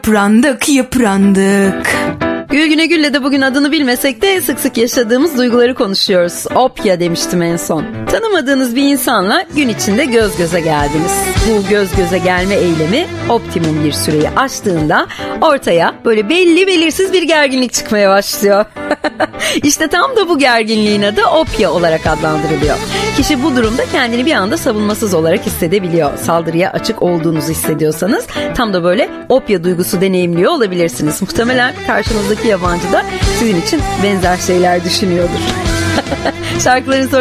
Yıprandık. Gülgüne Gül'le de bugün adını bilmesek de sık sık yaşadığımız duyguları konuşuyoruz. Opya demiştim en son. Tanımadığınız bir insanla gün içinde göz göze geldiniz. Bu göz göze gelme eylemi optimum bir süreyi aştığında ortaya böyle belli belirsiz bir gerginlik çıkmaya başlıyor. İşte tam da bu gerginliğin adı opya olarak adlandırılıyor. Kişi bu durumda kendini bir anda savunmasız olarak hissedebiliyor. Saldırıya açık olduğunuzu hissediyorsanız tam da böyle opya duygusu deneyimliyor olabilirsiniz. Muhtemelen karşınızdaki yabancı da sizin için benzer şeyler düşünüyordur. Şarkıların